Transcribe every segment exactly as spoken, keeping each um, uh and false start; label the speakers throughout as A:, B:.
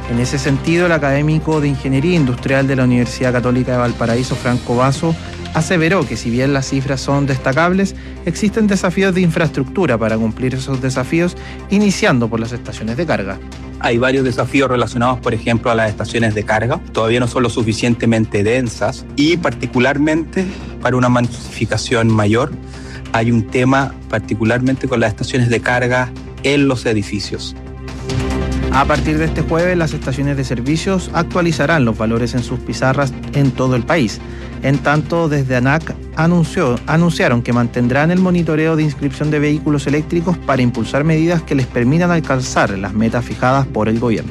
A: En ese sentido, el académico de Ingeniería Industrial de la Universidad Católica de Valparaíso, Franco Basso, aseveró que si bien las cifras son destacables, existen desafíos de infraestructura para cumplir esos desafíos, iniciando por las estaciones de carga.
B: Hay varios desafíos relacionados, por ejemplo, a las estaciones de carga. Todavía no son lo suficientemente densas y particularmente para una masificación mayor hay un tema particularmente con las estaciones de carga en los edificios.
A: A partir de este jueves, las estaciones de servicios actualizarán los valores en sus pizarras en todo el país. En tanto, desde ANAC anunció, anunciaron que mantendrán el monitoreo de inscripción de vehículos eléctricos para impulsar medidas que les permitan alcanzar las metas fijadas por el gobierno.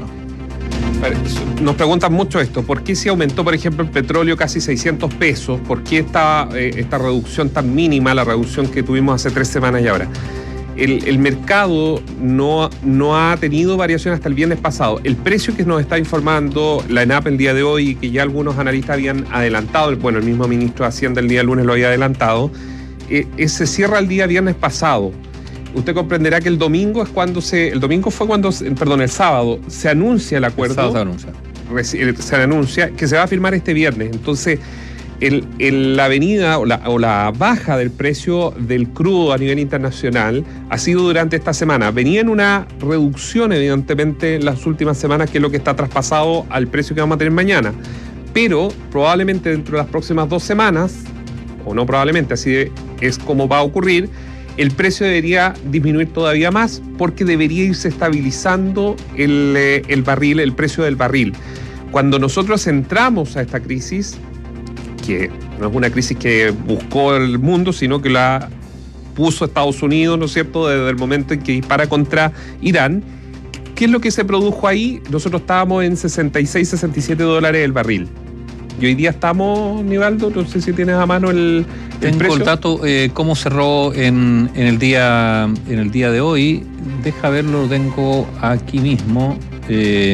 C: Nos preguntan mucho esto, ¿por qué si aumentó, por ejemplo, el petróleo casi seiscientos pesos? ¿Por qué esta, eh, esta reducción tan mínima, la reducción que tuvimos hace tres semanas y ahora? El, el mercado no, no ha tenido variación hasta el viernes pasado. El precio que nos está informando la ENAP el día de hoy y que ya algunos analistas habían adelantado, bueno, el mismo ministro de Hacienda el día lunes lo había adelantado, eh, eh, se cierra el día viernes pasado. Usted comprenderá que el domingo es cuando se... El domingo fue cuando, perdón, el sábado se anuncia el acuerdo. El sábado se anuncia. Se anuncia que se va a firmar este viernes. Entonces, el, el, la venida o la, o la baja del precio del crudo a nivel internacional ha sido durante esta semana. Venía en una reducción, evidentemente, en las últimas semanas, que es lo que está traspasado al precio que vamos a tener mañana. Pero probablemente dentro de las próximas dos semanas, o no probablemente, así es como va a ocurrir, el precio debería disminuir todavía más porque debería irse estabilizando el, el barril, el precio del barril. Cuando nosotros entramos a esta crisis, que no es una crisis que buscó el mundo, sino que la puso Estados Unidos, ¿no es cierto?, desde el momento en que dispara contra Irán. ¿Qué es lo que se produjo ahí? Nosotros estábamos en sesenta y seis, sesenta y siete dólares el barril. Y hoy día estamos, Nivaldo, no sé si tienes a mano el, el
D: Tengo
C: precio.
D: el dato, eh, cómo cerró en, en, el día, en el día de hoy. Deja verlo, lo tengo aquí mismo. Eh,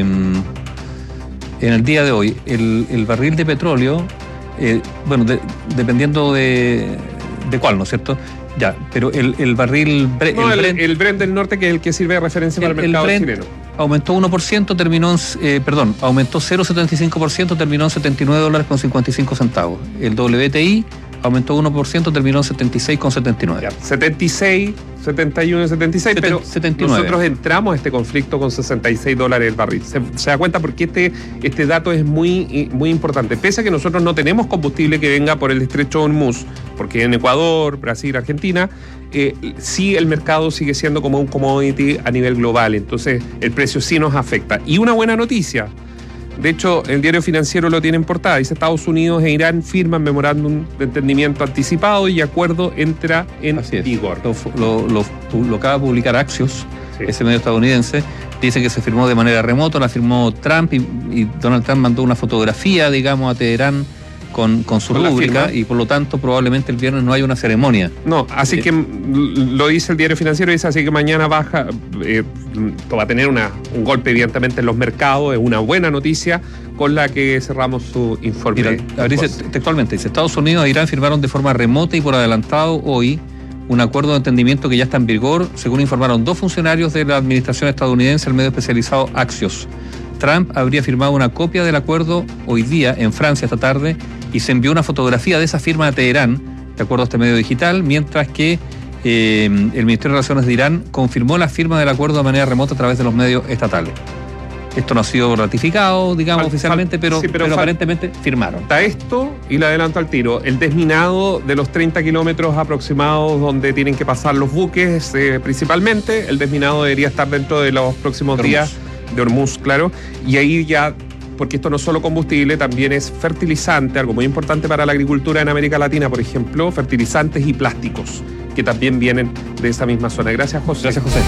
D: en el día de hoy, el, el barril de petróleo, eh, bueno, de, dependiendo de, de cuál, ¿no es cierto? Ya, pero el, el barril... Bre,
C: no,
D: el,
C: el,
D: Brent,
C: el Brent del norte, que es el que sirve de referencia para el, el mercado
D: el Brent
C: chileno.
D: Aumentó uno por ciento, terminó en, eh, perdón, aumentó cero coma setenta y cinco por ciento, terminó en setenta y nueve dólares con cincuenta y cinco centavos. El W T I aumentó uno por ciento, terminó en setenta y seis con setenta y nueve.
C: Ya, setenta y seis, setenta y uno, setenta y seis, Seten, pero setenta y nueve. Nosotros entramos a este conflicto con sesenta y seis dólares el barril. Se, se da cuenta porque este, este dato es muy, muy importante. Pese a que nosotros no tenemos combustible que venga por el estrecho de Hormuz, porque en Ecuador, Brasil, Argentina, eh, sí el mercado sigue siendo como un commodity a nivel global. Entonces el precio sí nos afecta. Y una buena noticia. De hecho, el diario financiero lo tiene en portada. Dice: Estados Unidos e Irán firman memorándum de entendimiento anticipado y acuerdo entra en vigor.
D: Lo, lo, lo, lo acaba de publicar Axios, sí, ese medio estadounidense. Dice que se firmó de manera remota, la firmó Trump y, y Donald Trump mandó una fotografía, digamos, a Teherán con, con su rúbrica, y por lo tanto probablemente el viernes no haya una ceremonia.
C: No, así eh, que lo dice el diario financiero, dice así que mañana baja, eh, va a tener una, un golpe evidentemente en los mercados, es una buena noticia con la que cerramos su informe.
D: Mira, dice textualmente, dice: Estados Unidos e Irán firmaron de forma remota y por adelantado hoy un acuerdo de entendimiento que ya está en vigor, según informaron dos funcionarios de la administración estadounidense al medio especializado Axios. Trump habría firmado una copia del acuerdo hoy día en Francia esta tarde y se envió una fotografía de esa firma a Teherán, de acuerdo a este medio digital, mientras que eh, el Ministerio de Relaciones de Irán confirmó la firma del acuerdo de manera remota a través de los medios estatales. Esto no ha sido ratificado, digamos, fal, oficialmente, fal, pero, sí, pero, pero fal, aparentemente firmaron.
C: Está esto, y le adelanto al tiro, el desminado de los treinta kilómetros aproximados donde tienen que pasar los buques, eh, principalmente, el desminado debería estar dentro de los próximos Hormuz. días, de Hormuz, claro, y ahí ya, porque esto no es solo combustible, también es fertilizante, algo muy importante para la agricultura en América Latina, por ejemplo, fertilizantes y plásticos, que también vienen de esa misma zona. Gracias, José.
D: Gracias, José.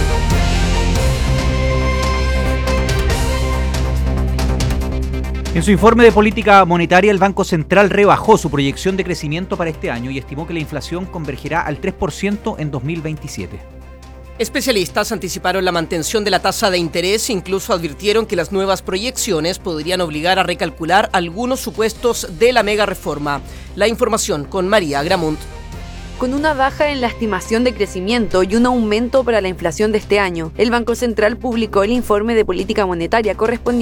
E: En su informe de política monetaria, el Banco Central rebajó su proyección de crecimiento para este año y estimó que la inflación convergerá al tres por ciento en dos mil veintisiete.
F: Especialistas anticiparon la mantención de la tasa de interés e incluso advirtieron que las nuevas proyecciones podrían obligar a recalcular algunos supuestos de la mega reforma. La información con María Gramunt.
G: Con una baja en la estimación de crecimiento y un aumento para la inflación de este año, el Banco Central publicó el informe de política monetaria correspondiente